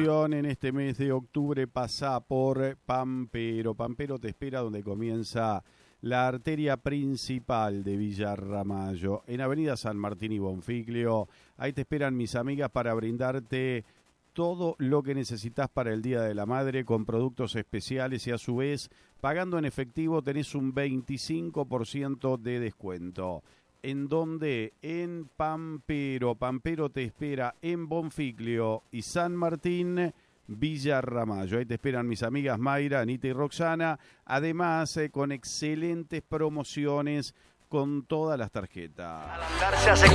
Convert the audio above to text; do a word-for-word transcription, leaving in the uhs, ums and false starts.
promoción en este mes de octubre. Pasá por Pampero. Pampero te espera donde comienza la arteria principal de Villa Ramallo, en Avenida San Martín y Bonfiglio. Ahí te esperan mis amigas para brindarte todo lo que necesitas para el Día de la Madre con productos especiales y a su vez, pagando en efectivo, tenés un veinticinco por ciento de descuento. ¿En dónde? En Pampero. Pampero te espera en Bonfiglio y San Martín, Villa Ramallo. Ahí te esperan mis amigas Mayra, Anita y Roxana. Además, eh, con excelentes promociones con todas las tarjetas.